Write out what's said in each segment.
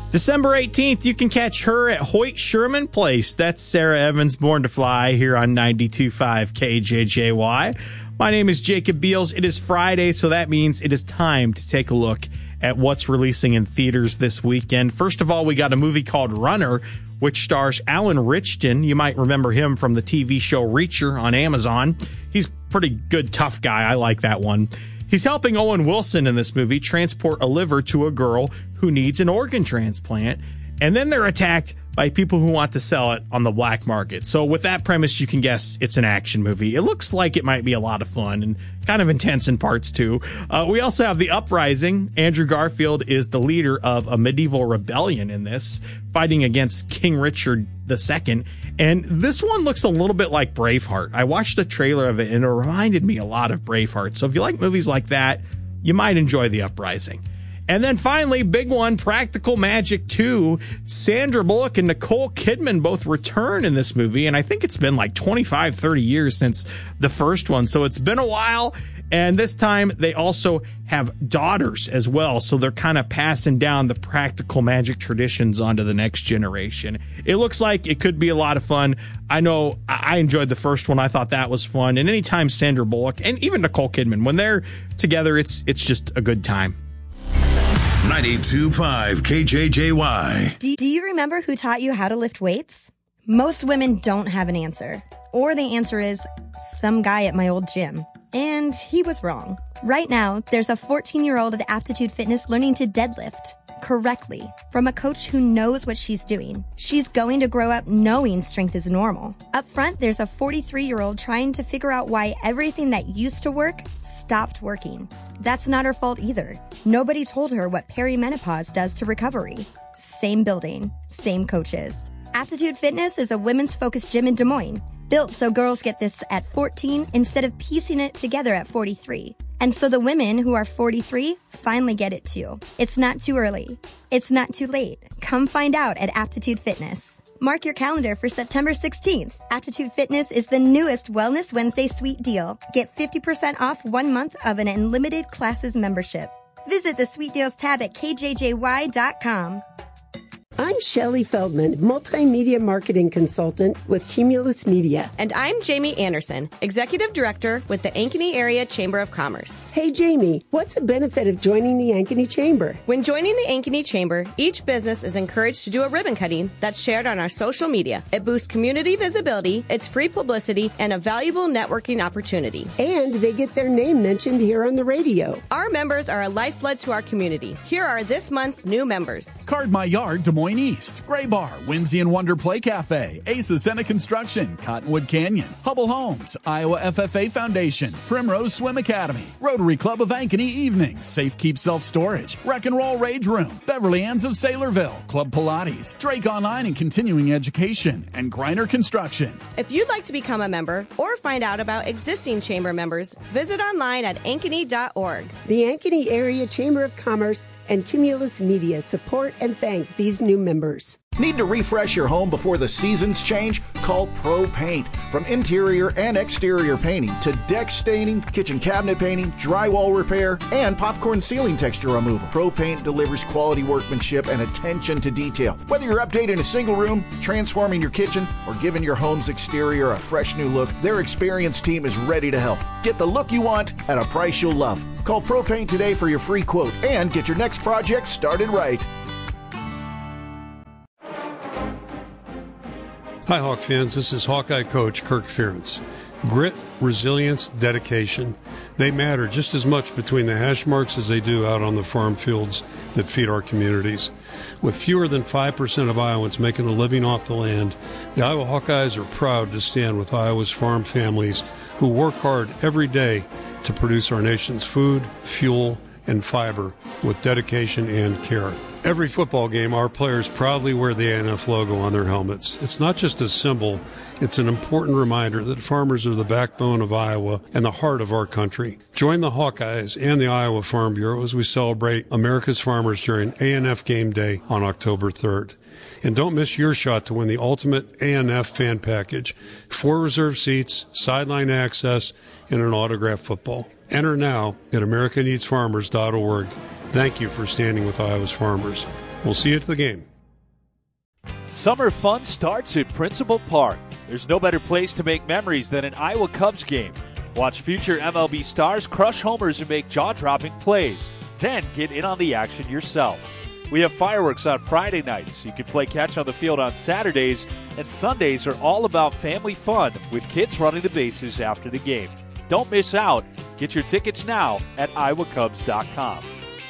December 18th, you can catch her at Hoyt Sherman Place. That's Sarah Evans, Born to Fly, here on 92.5 KJJY. My name is Jacob Beals. It is Friday, so that means it is time to take a look at what's releasing in theaters this weekend. First of all, we got a movie called Runner, which stars Alan Ritchson. You might remember him from the TV show Reacher on Amazon. He's a pretty good, tough guy. I like that one. He's helping Owen Wilson in this movie transport a liver to a girl who needs an organ transplant, and then they're attacked by people who want to sell it on the black market. So with that premise, you can guess it's an action movie. It looks like it might be a lot of fun and kind of intense in parts too. We also have The Uprising. Andrew Garfield is the leader of a medieval rebellion in this, fighting against King Richard II. And this one looks a little bit like Braveheart. I watched a trailer of it and it reminded me a lot of Braveheart. So if you like movies like that, you might enjoy The Uprising. And then finally, big one, Practical Magic 2. Sandra Bullock and Nicole Kidman both return in this movie. And I think it's been like 25, 30 years since the first one. So it's been a while. And this time they also have daughters as well. So they're kind of passing down the practical magic traditions onto the next generation. It looks like it could be a lot of fun. I know I enjoyed the first one. I thought that was fun. And anytime Sandra Bullock and even Nicole Kidman, when they're together, it's just a good time. 92.5 KJJY. Do you remember who taught you how to lift weights? Most women don't have an answer. Or the answer is some guy at my old gym. And he was wrong. Right now, there's a 14-year-old at Aptitude Fitness learning to deadlift correctly from a coach who knows what she's doing. She's going to grow up knowing strength is normal. Up front, there's a 43-year-old trying to figure out why everything that used to work stopped working. That's not her fault either. Nobody told her what perimenopause does to recovery. Same building, same coaches. Aptitude Fitness is a women's focused gym in Des Moines, built so girls get this at 14 instead of piecing it together at 43. And so the women who are 43 finally get it too. It's not too early. It's not too late. Come find out at Aptitude Fitness. Mark your calendar for September 16th. Aptitude Fitness is the newest Wellness Wednesday sweet deal. Get 50% off 1 month of an unlimited classes membership. Visit the sweet deals tab at kjjy.com. I'm Shelley Feldman, multimedia marketing consultant with Cumulus Media. And I'm Jamie Anderson, executive director with the Ankeny Area Chamber of Commerce. Hey, Jamie, what's the benefit of joining the Ankeny Chamber? When joining the Ankeny Chamber, each business is encouraged to do a ribbon cutting that's shared on our social media. It boosts community visibility, it's free publicity, and a valuable networking opportunity. And they get their name mentioned here on the radio. Our members are a lifeblood to our community. Here are this month's new members. Card My Yard, Des Moines East, Gray Bar, Whimsy and Wonder Play Cafe, Ace Ascena Construction, Cottonwood Canyon, Hubble Homes, Iowa FFA Foundation, Primrose Swim Academy, Rotary Club of Ankeny Evenings, Safe Keep Self Storage, Wreck and Roll Rage Room, Beverly Ann's of Saylorville, Club Pilates, Drake Online and Continuing Education, and Griner Construction. If you'd like to become a member or find out about existing chamber members, visit online at ankeny.org. The Ankeny Area Chamber of Commerce and Cumulus Media support and thank these new members. Need to refresh your home before the seasons change? Call Pro Paint. From interior and exterior painting to deck staining, kitchen cabinet painting, drywall repair, and popcorn ceiling texture removal. Pro Paint delivers quality workmanship and attention to detail. Whether you're updating a single room, transforming your kitchen, or giving your home's exterior a fresh new look, their experienced team is ready to help. Get the look you want at a price you'll love. Call Pro Paint today for your free quote and get your next project started right. Hi, Hawk fans. This is Hawkeye coach Kirk Ferentz. Grit, resilience, dedication. They matter just as much between the hash marks as they do out on the farm fields that feed our communities. With fewer than 5% of Iowans making a living off the land, the Iowa Hawkeyes are proud to stand with Iowa's farm families who work hard every day to produce our nation's food, fuel, and fiber with dedication and care. Every football game, our players proudly wear the ANF logo on their helmets. It's not just a symbol, it's an important reminder that farmers are the backbone of Iowa and the heart of our country. Join the Hawkeyes and the Iowa Farm Bureau as we celebrate America's farmers during ANF Game Day on October 3rd. And don't miss your shot to win the ultimate ANF fan package, 4 reserved seats, sideline access, and an autographed football. Enter now at AmericaNeedsFarmers.org Thank you for standing with Iowa's farmers. We'll see you at the game. Summer fun starts at Principal Park. There's no better place to make memories than an Iowa Cubs game. Watch future MLB stars crush homers and make jaw-dropping plays. Then get in on the action yourself. We have fireworks on Friday nights. You can play catch on the field on Saturdays, and Sundays are all about family fun with kids running the bases after the game. Don't miss out. Get your tickets now at iowacubs.com.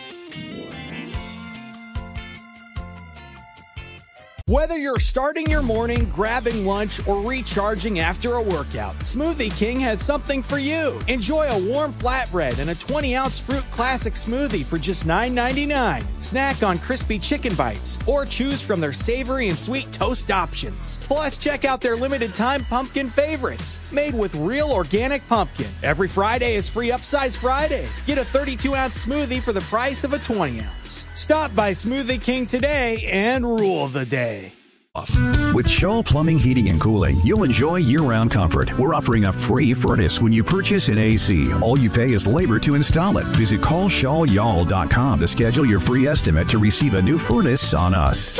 Whether you're starting your morning, grabbing lunch, or recharging after a workout, Smoothie King has something for you. Enjoy a warm flatbread and a 20-ounce fruit classic smoothie for just $9.99. Snack on crispy chicken bites, or choose from their savory and sweet toast options. Plus, check out their limited-time pumpkin favorites, made with real organic pumpkin. Every Friday is Free Upsize Friday. Get a 32-ounce smoothie for the price of a 20-ounce. Stop by Smoothie King today and rule the day. With Shaw Plumbing, Heating, and Cooling, you'll enjoy year-round comfort. We're offering a free furnace when you purchase an AC. All you pay is labor to install it. Visit callshawyall.com to schedule your free estimate to receive a new furnace on us.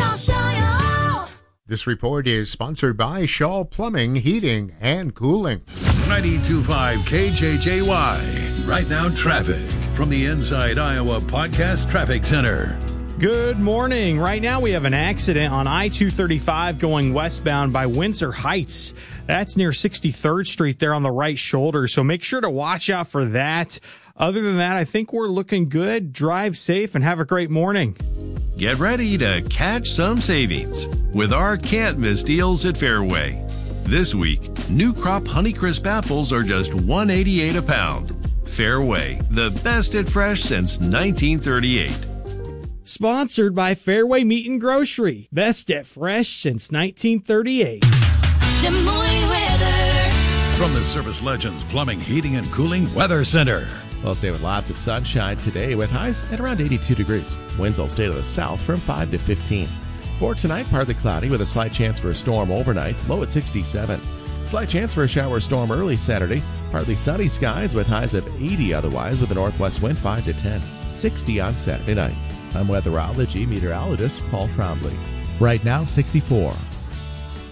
This report is sponsored by Shaw Plumbing, Heating, and Cooling. 92.5 KJJY. Right now, traffic from the Inside Iowa Podcast Traffic Center. Good morning. Right now we have an accident on I-235 going westbound by Windsor Heights. That's near 63rd Street there on the right shoulder, so make sure to watch out for that. Other than that, I think we're looking good. Drive safe and have a great morning. Get ready to catch some savings with our can't miss deals at Fairway. This week, new crop Honeycrisp apples are just $1.88 a pound. Fairway, the best at fresh since 1938. Sponsored by Fairway Meat and Grocery. Best at fresh since 1938. Des Moines weather. From the Service Legends Plumbing, Heating, and Cooling Weather Center. We'll stay with lots of sunshine today with highs at around 82 degrees. Winds will stay to the south from 5 to 15. For tonight, partly cloudy with a slight chance for a storm overnight, low at 67. Slight chance for a shower or storm early Saturday. Partly sunny skies with highs of 80 otherwise with a northwest wind 5 to 10. 60 on Saturday night. I'm weatherology meteorologist Paul Trombley. Right now, 64.